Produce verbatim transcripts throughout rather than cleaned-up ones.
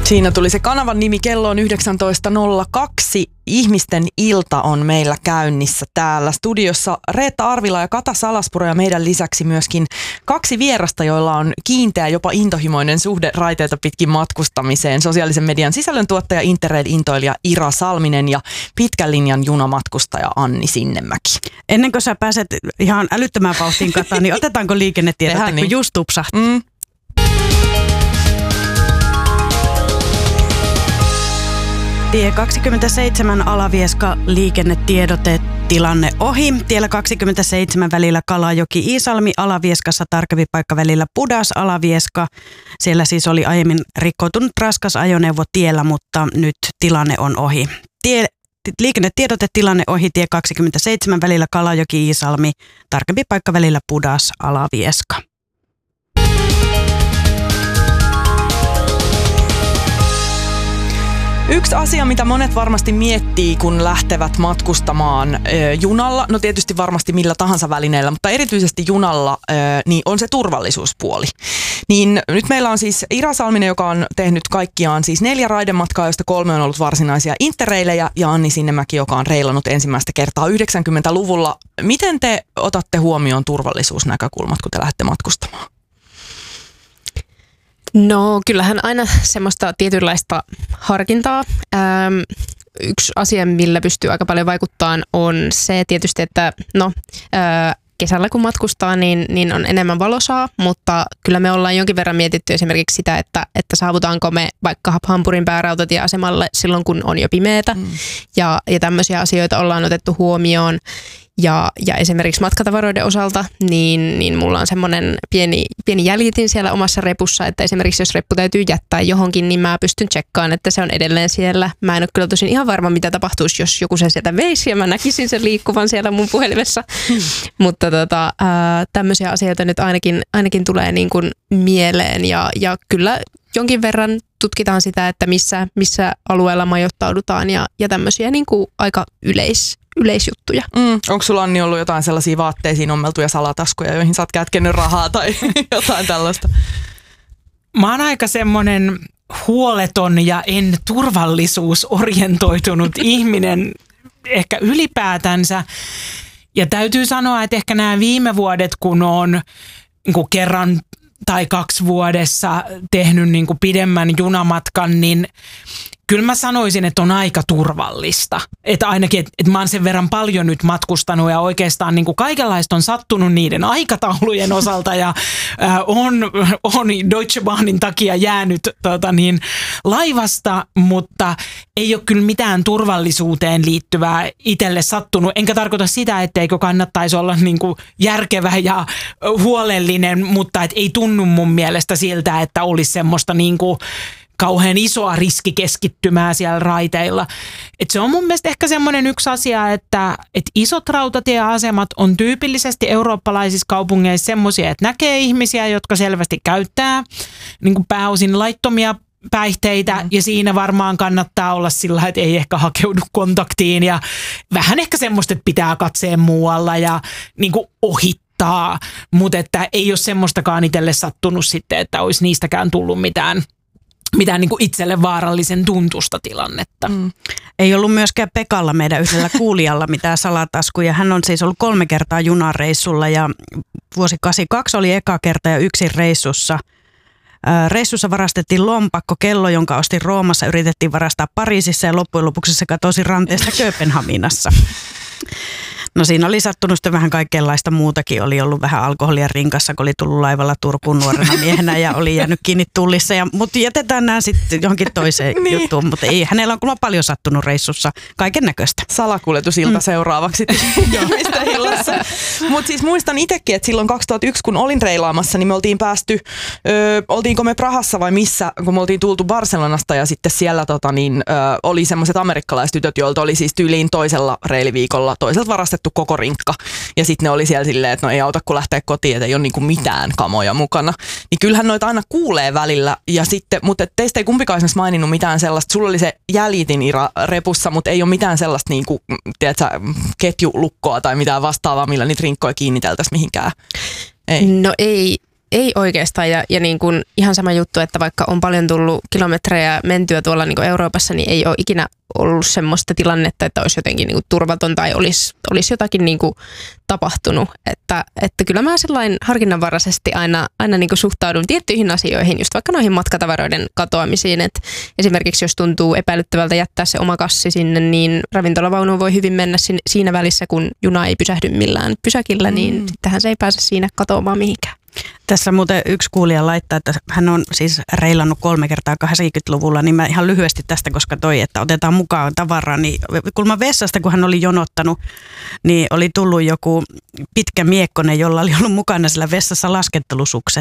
Siinä tuli se kanavan nimi, kello on yhdeksäntoista nolla kaksi. Ihmisten ilta on meillä käynnissä täällä studiossa. Reetta Arvila ja Kata Salaspuro ja meidän lisäksi myöskin kaksi vierasta, joilla on kiinteä, jopa intohimoinen suhde raiteita pitkin matkustamiseen. Sosiaalisen median sisällöntuottaja, Interrail-intoilija Ira Salminen ja pitkän linjan junamatkustaja Anni Sinnemäki. Ennen kuin sä pääset ihan älyttömään vauhtiin, Kata, niin otetaanko liikennetiedot, niin. kun just tupsahti? Mm. Tie kaksikymmentäseitsemän Alavieska liikennetiedote, tilanne ohi. Tiellä kaksikymmentäseitsemän välillä Kalajoki-Iisalmi, Alavieskassa tarkempi paikka välillä Pudas-Alavieska. Siellä siis oli aiemmin rikkoutunut raskas ajoneuvo tiellä, mutta nyt tilanne on ohi. Tie, liikennetiedote, tilanne ohi, tie kaksikymmentäseitsemän välillä Kalajoki-Iisalmi, tarkempi paikka välillä Pudas-Alavieska. Yksi asia, mitä monet varmasti miettii, kun lähtevät matkustamaan ö, junalla, no tietysti varmasti millä tahansa välineellä, mutta erityisesti junalla, ö, niin on se turvallisuuspuoli. Niin nyt meillä on siis Ira Salminen, joka on tehnyt kaikkiaan siis neljä raidematkaa, joista kolme on ollut varsinaisia interreilejä, ja Anni Sinnemäki, joka on reilannut ensimmäistä kertaa yhdeksänkymmentäluvulla. Miten te otatte huomioon turvallisuusnäkökulmat, kun te lähdette matkustamaan? No kyllähän aina semmoista tietynlaista harkintaa. Ähm, yksi asia, millä pystyy aika paljon vaikuttamaan, on se tietysti, että no äh, kesällä kun matkustaa, niin, niin on enemmän valosaa, mutta kyllä me ollaan jonkin verran mietitty esimerkiksi sitä, että, että saavutaanko me vaikka Hampurin päärautatieasemalle silloin, kun on jo pimeätä. Mm. Ja, ja tämmöisiä asioita ollaan otettu huomioon. Ja, ja esimerkiksi matkatavaroiden osalta, niin, niin mulla on semmoinen pieni, pieni jäljitin siellä omassa repussa, että esimerkiksi jos reppu täytyy jättää johonkin, niin mä pystyn tsekkaamaan, että se on edelleen siellä. Mä en ole kyllä tosin ihan varma, mitä tapahtuisi, jos joku sen sieltä veisi ja mä näkisin sen liikkuvan siellä mun puhelimessa. Hmm. Mutta tota, ää, tämmöisiä asioita nyt ainakin, ainakin tulee niin kuin mieleen ja, ja kyllä jonkin verran tutkitaan sitä, että missä, missä alueella majoittaudutaan ja, ja tämmöisiä niin kuin aika yleis, yleisjuttuja. Mm. Onko sulla, Anni, ollut jotain sellaisia vaatteisiin ommeltuja salataskuja, joihin sä oot kätkenyt rahaa tai jotain tällaista? Mä oon aika semmoinen huoleton ja en turvallisuusorientoitunut ihminen ehkä ylipäätänsä. Ja täytyy sanoa, että ehkä nämä viime vuodet, kun on niin kerran tai kaksi vuodessa tehnyt niin kuin pidemmän junamatkan, niin kyllä mä sanoisin, että on aika turvallista. Että ainakin, että, että mä oon sen verran paljon nyt matkustanut ja oikeastaan niin kuin kaikenlaista on sattunut niiden aikataulujen osalta ja äh, on, on Deutsche Bahnin takia jäänyt tota niin, laivasta, mutta ei ole kyllä mitään turvallisuuteen liittyvää itselle sattunut. Enkä tarkoita sitä, etteikö kannattaisi olla niin kuin järkevä ja huolellinen, mutta et ei tunnu mun mielestä siltä, että olisi semmoista niin kuin kauhean isoa riskikeskittymää siellä raiteilla. Et se on mun mielestä ehkä semmoinen yksi asia, että et isot rautatieasemat on tyypillisesti eurooppalaisissa kaupungeissa semmoisia, että näkee ihmisiä, jotka selvästi käyttää niin kuin pääosin laittomia päihteitä mm. ja siinä varmaan kannattaa olla sillä, että ei ehkä hakeudu kontaktiin ja vähän ehkä semmoista, että pitää katseen muualla ja niin kuin ohittaa, mutta että ei ole semmoistakaan itselle sattunut sitten, että olisi niistäkään tullut mitään mitään niin kuin itselle vaarallisen tuntusta tilannetta. Mm. Ei ollut myöskään Pekalla, meidän yhdellä kuulijalla, mitään salataskuja. Hän on siis ollut kolme kertaa junareissulla ja vuosi kahdeksankymmentäkaksi oli eka kerta ja yksin reissussa. Reissussa varastettiin lompakko, kello, jonka ostin Roomassa, yritettiin varastaa Pariisissa ja loppujen lopuksi se katosi ranteesta Kööpenhaminassa. No siinä oli sattunut sitten vähän kaikenlaista muutakin. Oli ollut vähän alkoholia rinkassa, kun oli tullut laivalla Turkuun nuorena miehenä ja oli jäänyt kiinni tullissa. Ja, mutta jätetään nämä sitten johonkin toiseen niin. juttuun. Mutta ei, hänellä on kyllä paljon sattunut reissussa kaiken näköistä. Salakuljetusilta mm. seuraavaksi mistä illassa. Mutta siis muistan itsekin, että silloin kaksituhattayksi, kun olin reilaamassa, niin me oltiin päästy, ö, oltiinko me Prahassa vai missä, kun me oltiin tultu Barcelonasta ja sitten siellä tota, niin, ö, oli semmoiset amerikkalaistytöt, joilta oli siis tyyliin toisella reiliviikolla toiselta varastettu koko rinkka. Ja sitten ne oli siellä silleen, että no ei auta kun lähteä kotiin, että ei ole niinku mitään kamoja mukana. Niin kyllähän noita aina kuulee välillä. Ja sitten, mutta teistä ei kumpikaan esimerkiksi maininnut mitään sellaista. Sulla oli se jäljitin Ira repussa, mutta ei ole mitään sellaista niinku, tiedätkö, ketjulukkoa tai mitään vastaavaa, millä niitä rinkkoja kiinniteltäisiin mihinkään. Ei. No ei. ei oikeastaan ja, ja niin kuin ihan sama juttu, että vaikka on paljon tullut kilometrejä mentyä tuolla niin kuin Euroopassa, niin ei ole ikinä ollut semmoista tilannetta, että olisi jotenkin niin kuin turvaton tai olisi, olisi jotakin niin kuin tapahtunut. Että, että kyllä mä sellainen harkinnanvaraisesti aina, aina niin kuin suhtaudun tiettyihin asioihin, just vaikka noihin matkatavaroiden katoamisiin. Että esimerkiksi jos tuntuu epäilyttävältä jättää se oma kassi sinne, niin ravintolavaunuun voi hyvin mennä siinä välissä, kun juna ei pysähdy millään pysäkillä, niin mm. sittenhän se ei pääse siinä katoamaan mihinkään. Tässä muuten yksi kuulija laittaa, että hän on siis reilannut kolme kertaa kahdeksankymmentäluvulla, niin mä ihan lyhyesti tästä, koska toi, että otetaan mukaan tavaraa, niin kulma vessasta, kun hän oli jonottanut, niin oli tullut joku pitkä miekkonen, jolla oli ollut mukana sillä vessassa laskettelusukset.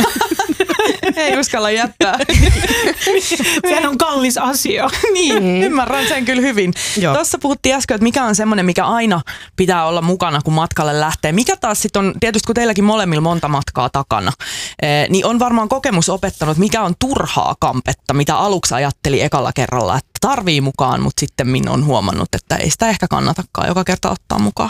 Ei uskalla jättää. Sehän on kallis asia. Niin, ymmärrän sen kyllä hyvin. Joo. Tuossa puhuttiin äsken, että mikä on semmoinen, mikä aina pitää olla mukana, kun matkalle lähtee. Mikä taas sitten on, tietysti kun teilläkin molemmilla monta matkaa takana, niin on varmaan kokemus opettanut, mikä on turhaa kampetta, mitä aluksi ajatteli ekalla kerralla, että tarvii mukaan, mutta sitten minä on huomannut, että ei sitä ehkä kannatakaan joka kerta ottaa mukaan.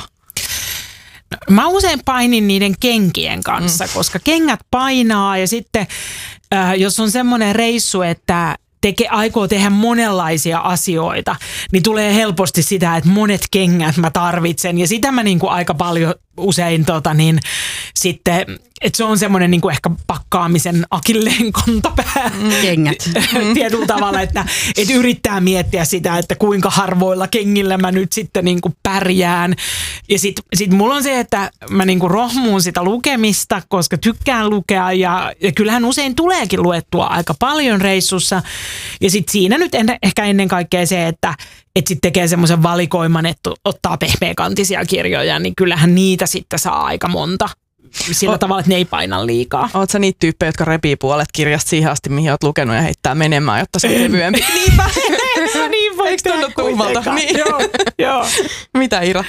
Mä usein painin niiden kenkien kanssa, mm. koska kengät painaa ja sitten äh, jos on semmoinen reissu, että teke, aikoo tehdä monenlaisia asioita, niin tulee helposti sitä, että monet kengät mä tarvitsen ja sitä mä niinku aika paljon usein tota niin, sitten, että se on semmoinen niinku ehkä pakkaamisen akilleen kantapää. Kengät. Tietyllä tavalla, että, että yrittää miettiä sitä, että kuinka harvoilla kengillä mä nyt sitten niinku pärjään. Ja sitten sit mulla on se, että mä niinku rohmuun sitä lukemista, koska tykkään lukea ja, ja kyllähän usein tuleekin luettua aika paljon reissussa. Ja sitten siinä nyt en, ehkä ennen kaikkea se, että et sitten tekee semmoisen valikoiman, että ottaa pehmeäkantisia kirjoja, niin kyllähän niitä sitten saa aika monta. Sillä o- tavalla, että ne ei paina liikaa. Ootko sä niitä tyyppejä, jotka repii puolet kirjasta siihen asti, mihin oot lukenut ja heittää menemään, jotta se on kevyempi? Niinpä! Niin voi eikö tunnu tuhmalta? Niin. Joo, joo. Mitä Ira?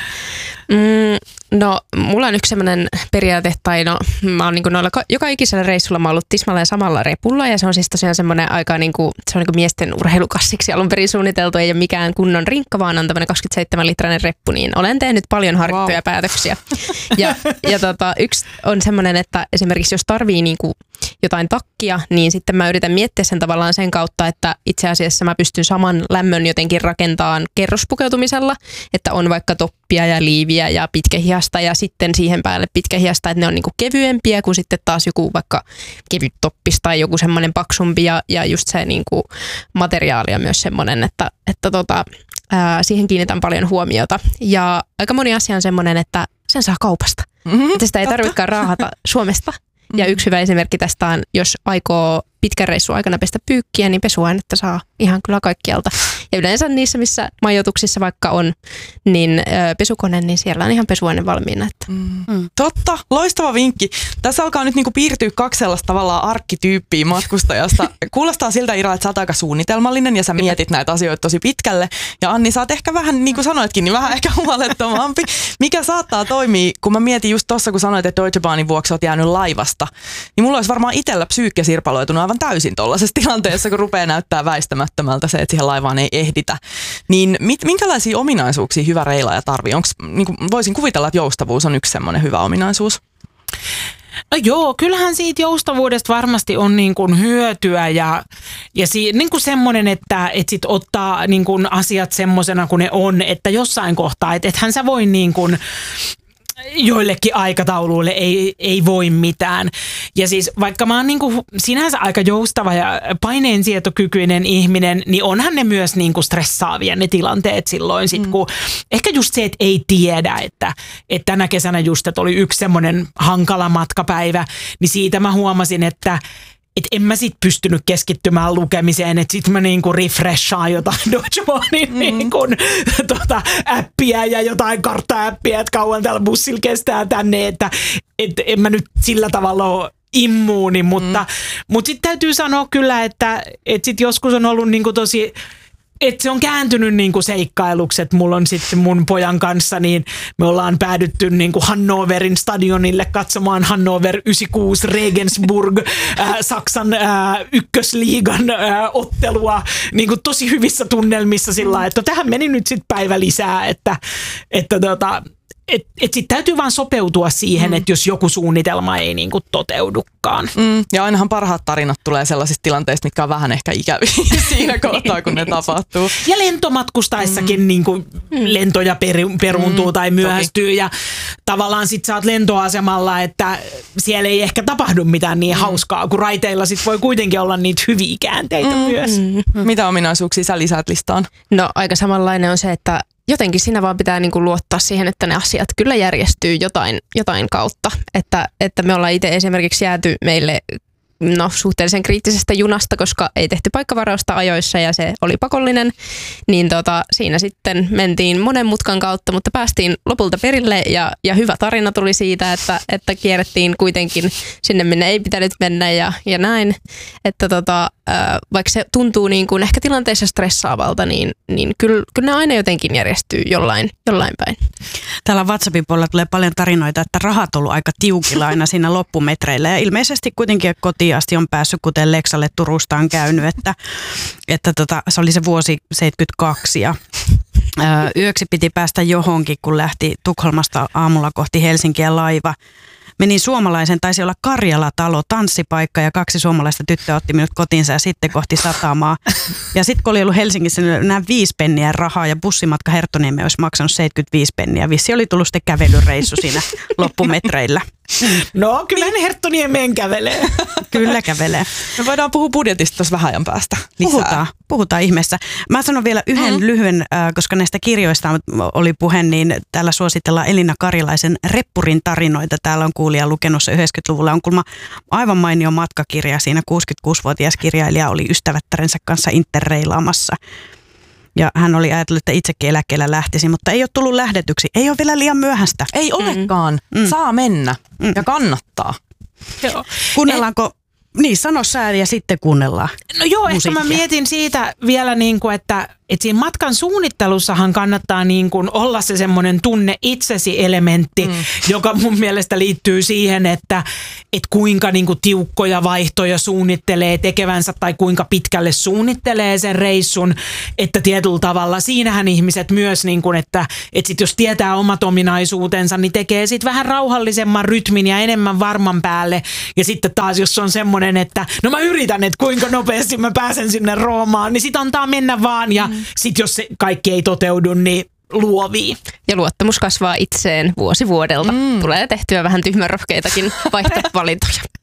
Mm, no, mulla on yksi sellainen periaate, tai no, mä oon niin kuin noilla, joka ikisellä reissulla mä oon ollut tismalleen samalla repulla, ja se on siis tosiaan semmoinen aika niin kuin, se on niin kuin miesten urheilukassiksi alun perin suunniteltu, ei ole mikään kunnon rinkka, vaan on tämmöinen kaksikymmentäseitsemän litrainen reppu, niin olen tehnyt paljon harkittuja wow. päätöksiä. Ja, ja tota, yksi on semmoinen, että esimerkiksi jos tarvii niin kuin jotain takkia, niin sitten mä yritän miettiä sen tavallaan sen kautta, että itse asiassa mä pystyn saman lämmön jotenkin rakentamaan kerrospukeutumisella, että on vaikka toppia ja liiviä ja pitkähiasta ja sitten siihen päälle pitkähiasta, että ne on niinku kevyempiä kuin sitten taas joku vaikka kevyt toppis tai joku semmoinen paksumpi ja, ja just se niinku materiaali on myös semmoinen, että, että tota, ää, siihen kiinnitän paljon huomiota. Ja aika moni asia on semmoinen, että sen saa kaupasta. Mm-hmm, että sitä ei tarvitsekaan raahata Suomesta. Ja yksi hyvä esimerkki tästä on, jos aikoo pitkän reissun aikana pestä pyykkiä, niin pesuainetta saa ihan kyllä kaikkialta. Ja yleensä niissä, missä majoituksissa vaikka on, niin ö, pesukone, niin siellä on ihan pesuaine valmiina. Että. Mm. Totta, loistava vinkki. Tässä alkaa nyt niinku piirtyä kaksi sellaista tavallaan arkkityyppiä matkustajasta. Kuulostaa siltä, Ira, että sä oot aika suunnitelmallinen ja sä mietit näitä asioita tosi pitkälle. Ja Anni, sä oot ehkä vähän, niin kuin sanoitkin, niin vähän ehkä huolettomampi. Mikä saattaa toimia, kun mä mietin just tossa, kun sanoit, että Deutsche Bahnin vuoksi oot jäänyt laivasta, niin mulla olisi varmaan itsellä psyykkä sirpaloitunut aivan täysin tollaisessa tilanteessa, kun rupeaa näyttää väistämättömältä se, että siihen laivaan ei ehditä. Niin mit, minkälaisia ominaisuuksia hyvä reilaaja tarvii? Onks, niin kuin, voisin kuvitella, että joustavuus on yksi semmoinen hyvä ominaisuus. No joo, kyllähän siitä joustavuudesta varmasti on niin kuin hyötyä ja, ja si, niin kuin semmoinen, että et sit ottaa niin kuin asiat semmoisena kuin ne on, että jossain kohtaa, että ethän sä voi niin kuin joillekin aikatauluille ei, ei voi mitään. Ja siis vaikka mä oon niinku sinänsä aika joustava ja paineensietokykyinen ihminen, niin onhan ne myös niinku stressaavia ne tilanteet silloin sit, kun mm. ehkä just se, että ei tiedä, että, että tänä kesänä just, että oli yksi semmoinen hankala matkapäivä, niin siitä mä huomasin, että että en mä sit pystynyt keskittymään lukemiseen, että sit mä niinku refreshaan jotain Deutsche Bahnin mm. niinku, tota, appia ja jotain kartta-appia, että kauan täällä bussilla kestää tänne, että et en mä nyt sillä tavalla ole immuuni, mutta, mm. mutta sitten täytyy sanoa kyllä, että et sit joskus on ollut niinku tosi, että se on kääntynyt niinku seikkailuksi, että mulla on sitten mun pojan kanssa, niin me ollaan päädytty niinku Hannoverin stadionille katsomaan Hannover yhdeksänkymmentäkuusi Regensburg äh, Saksan äh, ykkösliigan äh, ottelua niinku tosi hyvissä tunnelmissa sillä lailla, että tähän meni nyt sitten päivä lisää, että, että tota, et, et sit täytyy vaan sopeutua siihen, mm. että jos joku suunnitelma ei niinku toteudukaan. Mm. Ja ainahan parhaat tarinat tulee sellaisista tilanteista, mitkä on vähän ehkä ikäviä siinä kohtaa, kun ne tapahtuu. Ja lentomatkustaessakin mm. niinku lentoja peruuntuu mm. tai myöhästyy Toki. Ja tavallaan sit sä oot lentoasemalla, että siellä ei ehkä tapahdu mitään niin mm. hauskaa, kun raiteilla sit voi kuitenkin olla niitä hyviä käänteitä mm. myös. Mm. Mitä ominaisuuksia sä lisäät listaan? No aika samanlainen on se, että jotenkin siinä vaan pitää niinku luottaa siihen, että ne asiat kyllä järjestyy jotain, jotain kautta. Että, että me ollaan itse esimerkiksi jääty meille no, suhteellisen kriittisestä junasta, koska ei tehty paikkavarausta ajoissa ja se oli pakollinen. Niin tota, siinä sitten mentiin monen mutkan kautta, mutta päästiin lopulta perille ja, ja hyvä tarina tuli siitä, että, että kierrettiin kuitenkin sinne, minne ei pitänyt mennä ja, ja näin. Että tota, vaikka se tuntuu niin kuin ehkä tilanteessa stressaavalta, niin, niin kyllä, kyllä ne aina jotenkin järjestyy jollain, jollain päin. Täällä WhatsAppin puolella tulee paljon tarinoita, että rahat on ollut aika tiukilla aina siinä loppumetreillä. Ja ilmeisesti kuitenkin kotiin asti on päässyt, kuten Leksalle Turusta on käynyt, että, että tota, se oli se vuosi seitsemänkymmentäkaksi ja ö, yöksi piti päästä johonkin, kun lähti Tukholmasta aamulla kohti Helsinkiä laiva. Menin suomalaisen, taisi olla Karjala-talo, tanssipaikka ja kaksi suomalaista tyttöä otti minut kotiinsa ja sitten kohti satamaa. Ja sitten kun oli ollut Helsingissä, niin nämä viisi penniä rahaa ja bussimatka Herttoniemeen olisi maksanut seitsemänkymmentäviisi penniä. Vissi oli tullut sitten kävelyreissu siinä loppumetreillä. No, kyllä ne Herttoniemeen kävelee. Kyllä kävelee. Me voidaan puhua budjetista tuossa vähän ajan päästä lisää. Puhutaan, puhutaan ihmeessä. Mä sanon vielä yhden mm. lyhyen, äh, koska näistä kirjoista oli puhe, niin täällä suositellaan Elina Karilaisen Reppurin tarinoita. Täällä on kuulija lukenut se yhdeksänkymmentäluvulla. On kuulemma aivan mainio matkakirja. Siinä kuusikymmentäkuusivuotias kirjailija oli ystävättärensä kanssa interreilaamassa. Ja hän oli ajatellut, että itsekin eläkkeellä lähtisi, mutta ei ole tullut lähdetyksi. Ei ole vielä liian myöhäistä. Ei olekaan. Mm. Saa mennä mm. ja kannattaa. Joo. Kuunnellaanko? Niin, sano sä ja sitten kuunnellaan. No joo, musiikkia. Ehkä mä mietin siitä vielä, niin kuin, että, että siinä matkan suunnittelussahan kannattaa niin kuin olla se semmoinen tunne itsesi elementti, mm. joka mun mielestä liittyy siihen, että, että kuinka niin kuin tiukkoja vaihtoja suunnittelee tekevänsä tai kuinka pitkälle suunnittelee sen reissun, että tietyllä tavalla siinähän ihmiset myös, niin kuin, että, että sit jos tietää omat ominaisuutensa, niin tekee sit vähän rauhallisemman rytmin ja enemmän varman päälle ja sitten taas jos on semmoinen, että no mä yritän, että kuinka nopeasti mä pääsen sinne Roomaan, niin sit antaa mennä vaan ja mm. sit jos se kaikki ei toteudu, niin luovii. Ja luottamus kasvaa itseen vuosi vuodelta. Mm. Tulee tehtyä vähän tyhmänrohkeitakin vaihtoehtovalintoja.